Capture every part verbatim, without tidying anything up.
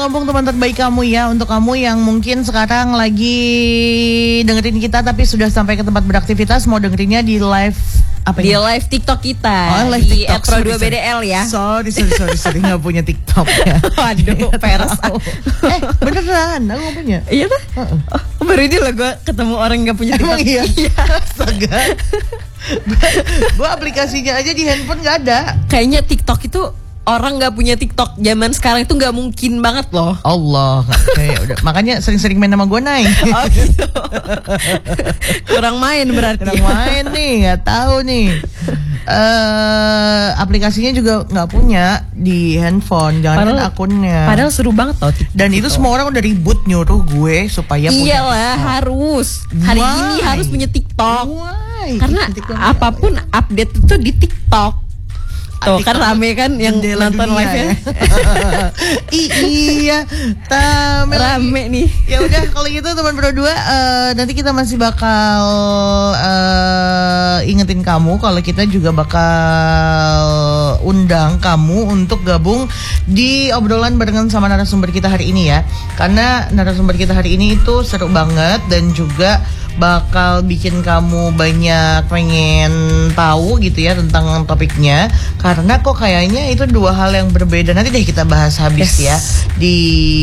Lampung, teman terbaik kamu ya. Untuk kamu yang mungkin sekarang lagi dengerin kita tapi sudah sampai ke tempat beraktivitas, mau dengerinnya di live apa di ya? live TikTok kita. Oh, live di TikTok. Pro dua B D L ya. Sorry, sorry, sorry, sorry, nggak punya TikTok ya. Waduh, peres. Eh, beneran, aku nggak punya. Iya tuh. Uh-uh. Oh, baru ini lah gue ketemu orang nggak punya TikTok. Emang iya? Astaga. Gue aplikasinya aja di handphone nggak ada. Kayaknya TikTok itu orang nggak punya TikTok zaman sekarang itu nggak mungkin banget loh. Allah, kayak udah. Makanya sering-sering main sama gue naik. Oh, gitu. Kurang main berarti. Kurang main nih, nggak tahu nih. Uh, aplikasinya juga nggak punya di handphone, jangan kan akunnya. Padahal seru banget loh TikTok. Dan itu semua orang udah ribut nyuruh gue supaya punya. Iyalah, harus. Hari Why? ini harus punya TikTok. Why? Karena TikTok apapun update itu di TikTok. Tuh kan rame kan yang nonton live-nya. Ya? Iya, rame, rame nih. Ya udah kalau gitu teman Pro dua, uh, nanti kita masih bakal uh, ingetin kamu kalau kita juga bakal undang kamu untuk gabung di obrolan barengan sama narasumber kita hari ini ya. Karena narasumber kita hari ini itu seru banget dan juga bakal bikin kamu banyak pengen tahu gitu ya tentang topiknya. Karena kok kayaknya itu dua hal yang berbeda. Nanti deh kita bahas habis yes. ya di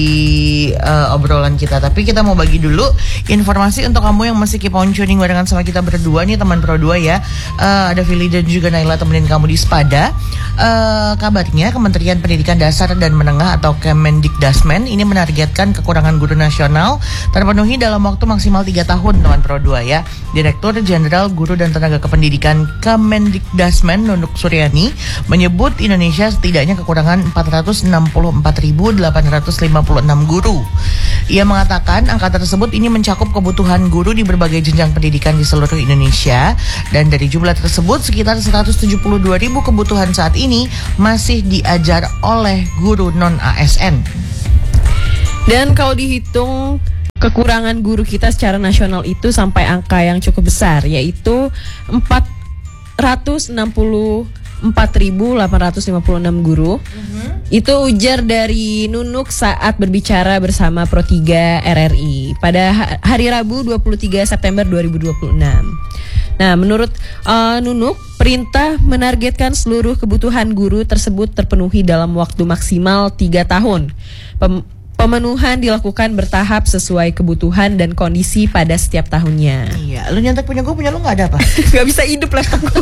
uh, obrolan kita. Tapi kita mau bagi dulu informasi untuk kamu yang masih keep on tuning barengan sama kita berdua nih teman Pro dua ya. uh, Ada Fili dan juga Naila temenin kamu di Spada. uh, Kabarnya Kementerian Pendidikan Dasar dan Menengah atau Kemendikdasmen ini menargetkan kekurangan guru nasional terpenuhi dalam waktu maksimal tiga tahun teman Pro dua ya. Direktur Jenderal Guru dan Tenaga Kependidikan Kemendikdasmen Nunuk Suryani menyebut Indonesia setidaknya kekurangan empat ratus enam puluh empat ribu delapan ratus lima puluh enam guru. Ia mengatakan angka tersebut ini mencakup kebutuhan guru di berbagai jenjang pendidikan di seluruh Indonesia, dan dari jumlah tersebut sekitar seratus tujuh puluh dua ribu kebutuhan saat ini masih diajar oleh guru non A S N. Dan kalau dihitung kekurangan guru kita secara nasional itu sampai angka yang cukup besar, yaitu empat ratus enam puluh empat ribu delapan ratus lima puluh enam guru. Uh-huh. Itu ujar dari Nunuk saat berbicara bersama Pro tiga R R I pada hari Rabu dua puluh tiga September dua ribu dua puluh enam. Nah, menurut uh, Nunuk, perintah menargetkan seluruh kebutuhan guru tersebut terpenuhi dalam waktu maksimal tiga tahun. Pem- Pemenuhan dilakukan bertahap sesuai kebutuhan dan kondisi pada setiap tahunnya. Iya, lu nyantek punya gue, punya lu nggak ada apa? Gak bisa hidup laptop gue.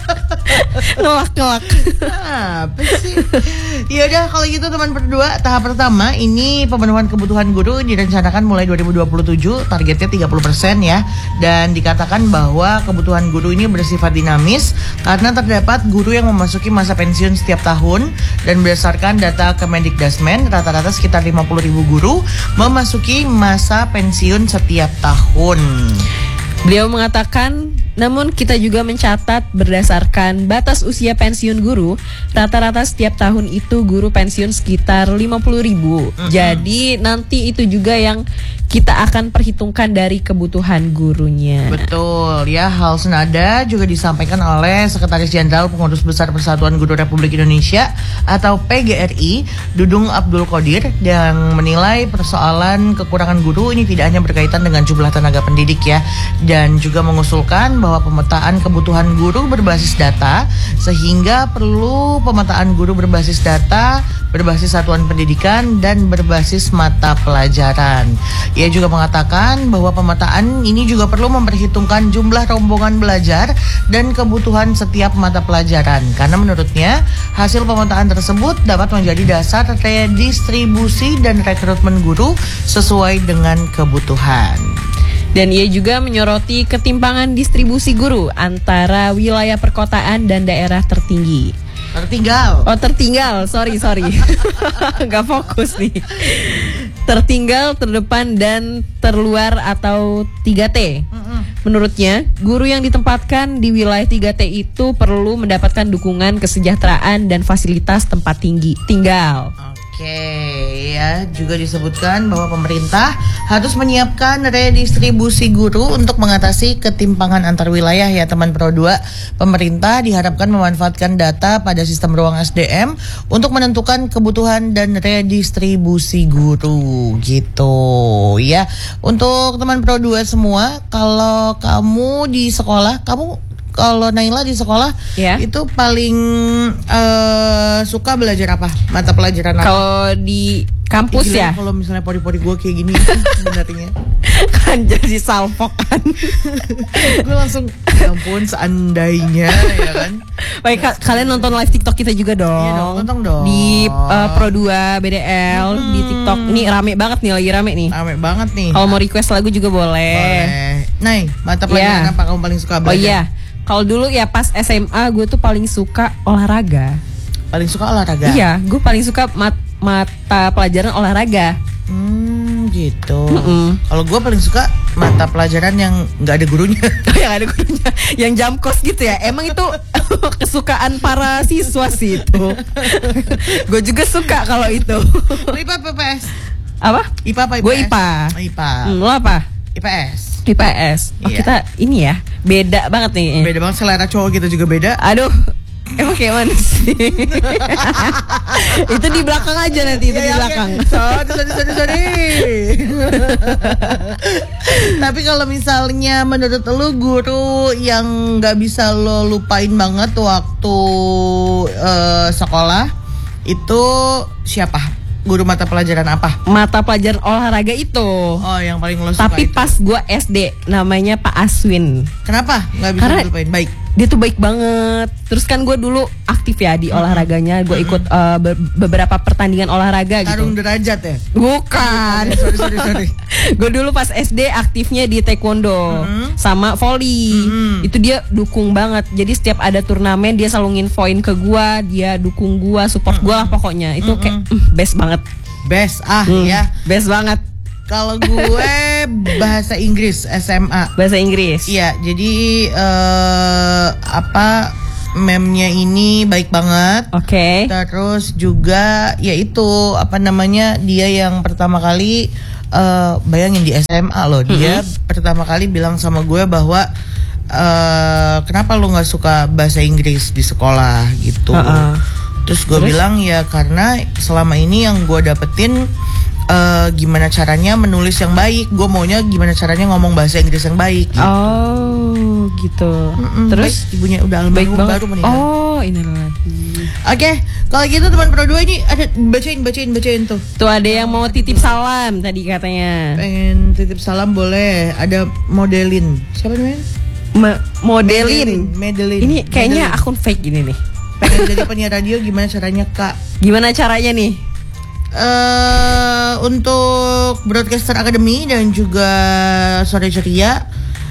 Ngelak-ngelak. Apa sih? Ya udah kalau gitu teman berdua, tahap pertama ini pemenuhan kebutuhan guru direncanakan mulai dua ribu dua puluh tujuh, targetnya tiga puluh persen ya. Dan dikatakan bahwa kebutuhan guru ini bersifat dinamis karena terdapat guru yang memasuki masa pensiun setiap tahun, dan berdasarkan data Kemendikdasmen rata-rata sekitar lima puluh ribu guru memasuki masa pensiun setiap tahun. Beliau mengatakan, namun kita juga mencatat berdasarkan batas usia pensiun guru, rata-rata setiap tahun itu guru pensiun sekitar lima puluh ribu. Mm-hmm. Jadi nanti itu juga yang kita akan perhitungkan dari kebutuhan gurunya. Betul ya, hal senada juga disampaikan oleh Sekretaris Jenderal Pengurus Besar Persatuan Guru Republik Indonesia atau P G R I, Dudung Abdul Qadir, yang menilai persoalan kekurangan guru ini tidak hanya berkaitan dengan jumlah tenaga pendidik ya, dan juga mengusulkan bahwa pemetaan kebutuhan guru berbasis data, sehingga perlu pemetaan guru berbasis data, berbasis satuan pendidikan, dan berbasis mata pelajaran. Ia juga mengatakan bahwa pemetaan ini juga perlu memperhitungkan jumlah rombongan belajar dan kebutuhan setiap mata pelajaran, karena menurutnya hasil pemetaan tersebut dapat menjadi dasar redistribusi dan rekrutmen guru sesuai dengan kebutuhan. Dan ia juga menyoroti ketimpangan distribusi guru antara wilayah perkotaan dan daerah tertinggi. Tertinggal. Oh tertinggal, sorry sorry, nggak fokus nih. Tertinggal, terdepan, dan terluar atau tiga T. Menurutnya, guru yang ditempatkan di wilayah tiga T itu perlu mendapatkan dukungan kesejahteraan dan fasilitas tempat tinggi tinggal. Oke ya, juga disebutkan bahwa pemerintah harus menyiapkan redistribusi guru untuk mengatasi ketimpangan antar wilayah ya teman Pro dua. Pemerintah diharapkan memanfaatkan data pada sistem ruang S D M untuk menentukan kebutuhan dan redistribusi guru gitu ya. Untuk teman Pro dua semua, kalau kamu di sekolah, kamu kalau Naila di sekolah ya, itu paling uh, suka belajar apa? Mata pelajaran apa? Kalau di kampus Gila, ya. Kalau misalnya pori-pori gue kayak gini sebenarnya kan jadi salpok kan. Gue langsung ya ampun seandainya ya kan. Baik, ka- kalian nonton live TikTok kita juga dong. Iya dong, nonton dong. Di uh, Pro dua B D L hmm. di TikTok. Ini rame banget nih, lagi rame nih. Rame banget nih. Kalau mau request lagu juga boleh. Boleh. Nah, mata pelajaran yeah. apa kamu paling suka belajar? Oh iya. Kalau dulu ya pas S M A gue tuh paling suka olahraga. Paling suka olahraga? Iya, gue paling suka mat- mata pelajaran olahraga. Hmm, gitu. Mm-mm. Kalau gue paling suka mata pelajaran yang nggak ada gurunya. Yang ada gurunya, yang jam kos gitu ya. Emang itu kesukaan para siswa sih itu. Gue juga suka kalau itu. I P A P P S? Apa? I P A apa I P S? Gue I P A. I P A. Hmm, lo apa? I P S. I P S. Oh, iya. Kita ini ya, beda banget nih. Beda banget, selera cowok kita juga beda. Aduh, emang kayak mana sih? Itu di belakang aja nanti, itu ya, di ya, belakang. Okay. Sorry, sorry, sorry, sorry. Tapi kalau misalnya menurut lu guru yang nggak bisa lo lupain banget waktu uh, sekolah itu siapa? Guru mata pelajaran apa? Mata pelajaran olahraga itu. Oh, yang paling lo suka. Tapi itu. pas gue S D namanya Pak Aswin. Kenapa nggak bisa Karena dilupain? Baik. Dia tuh baik banget. Terus kan gue dulu aktif ya di olahraganya. Gue ikut uh, be- beberapa pertandingan olahraga Tarung gitu. derajat ya? Bukan. Sorry, sorry, sorry. Gue dulu pas S D aktifnya di taekwondo Mm-hmm. sama volley. Mm-hmm. Itu dia dukung banget. Jadi setiap ada turnamen dia selalu nginfoin ke gue. Dia dukung gue, support gue lah pokoknya. Itu kayak mm, best banget. Best ah Hmm, ya. Best banget. Kalau gue bahasa Inggris S M A. Bahasa Inggris. Iya, jadi uh, apa memnya ini baik banget. Oke. Okay. Terus juga yaitu apa namanya dia yang pertama kali uh, bayangin di S M A loh, dia mm-hmm. pertama kali bilang sama gue bahwa uh, kenapa lo nggak suka bahasa Inggris di sekolah gitu. Uh-uh. Terus gue bilang ya karena selama ini yang gue dapetin uh, gimana caranya menulis yang baik. Gue maunya gimana caranya ngomong bahasa Inggris yang baik gitu. Oh gitu. Mm-mm, terus baik, ibunya udah almarhum baru meninggal. Oh ini lagi. Oke, okay, kalau gitu teman Pro dua ini ada bacain bacain bacain tuh. Tuh ada yang mau titip salam tadi katanya. Pengen titip salam boleh. Ada modelin. Siapa namanya? Ma- modelin. Madeline. Ini kayaknya Madeline. Akun fake gini nih. Pengen jadi penyiar radio gimana caranya Kak? Gimana caranya nih? Uh, untuk Broadcaster Academy dan juga Sore Ceria,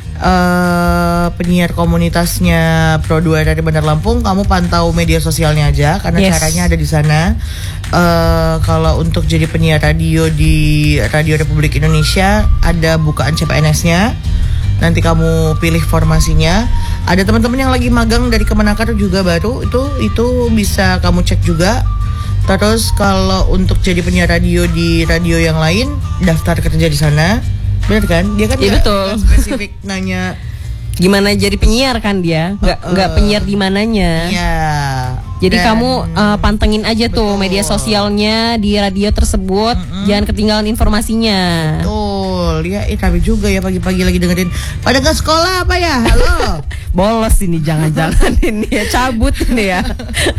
uh, penyiar komunitasnya Pro dua dari Bandar Lampung, kamu pantau media sosialnya aja karena yes. caranya ada di sana. Uh, kalau untuk jadi penyiar radio di Radio Republik Indonesia ada bukaan C P N S-nya. Nanti kamu pilih formasinya. Ada teman-teman yang lagi magang dari Kemenaker juga baru, itu itu bisa kamu cek juga. Terus kalau untuk jadi penyiar radio di radio yang lain, daftar kerja di sana. Benar kan? Dia kan ya, gak, betul. gak spesifik nanya gimana jadi penyiar kan dia, nggak uh, nggak uh, penyiar di mananya. Iya. Jadi Dan, kamu uh, pantengin aja betul. tuh media sosialnya di radio tersebut, mm-hmm. jangan ketinggalan informasinya. Betul, ya eh tapi juga ya pagi-pagi lagi dengerin. Pada nggak sekolah apa ya? Halo. Bolos ini jangan-jangan ini ya cabut ini ya.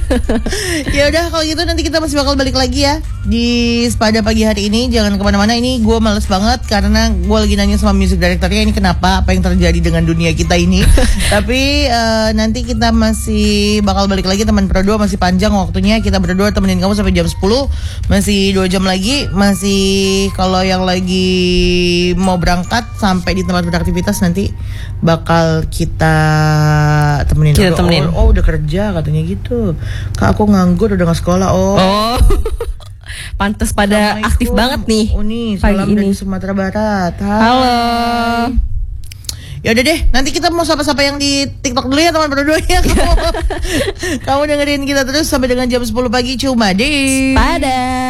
Ya udah kalau gitu nanti kita masih bakal balik lagi ya di pada pagi hari ini. Jangan kemana-mana, ini gue males banget karena gue lagi nanya sama music directornya ini kenapa, apa yang terjadi dengan dunia kita ini. Tapi uh, nanti kita masih bakal balik lagi teman Pro dua, masih panjang waktunya. Kita berdua temenin kamu sampai jam sepuluh. Masih dua jam lagi. Masih kalau yang lagi mau berangkat sampai di tempat beraktivitas nanti bakal kita temenin. Kita temenin. Oh, oh, udah kerja katanya gitu. Kak aku nganggur udah gak sekolah. Oh, oh. Pantes pada aktif banget nih. Uni, salam ini. dari Sumatera Barat. Hai. Halo. Ya udah deh, nanti kita mau sapa-sapa yang di TikTok dulu ya teman berdua ya. Kamu, kamu dengerin kita terus sampai dengan jam sepuluh pagi cuma di Pada